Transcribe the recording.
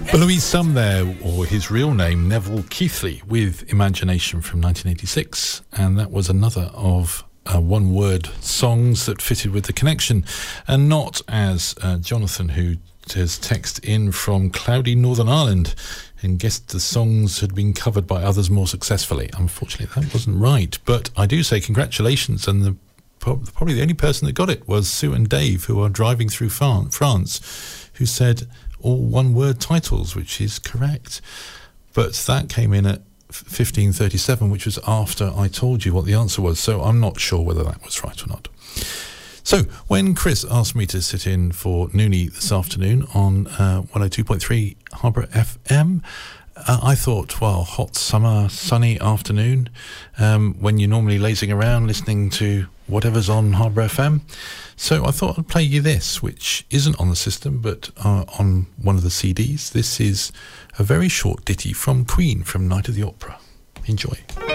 Louise Sum there, or his real name, Neville Keithley, with Imagination from 1986. And that was another of one-word songs that fitted with the connection, and not as Jonathan, who has text in from cloudy Northern Ireland and guessed the songs had been covered by others more successfully. Unfortunately, that wasn't right. But I do say congratulations, and probably the only person that got it was Sue and Dave, who are driving through France, who said all one-word titles, which is correct. But that came in at 15:37, which was after I told you what the answer was, so I'm not sure whether that was right or not. So when Chris asked me to sit in for Noonie this afternoon on 102.3 Harbour FM, I thought, well, hot summer, sunny afternoon, when you're normally lazing around listening to whatever's on Harbour FM. So I thought I'd play you this, which isn't on the system, but on one of the CDs. This is a very short ditty from Queen, from Night of the Opera. Enjoy.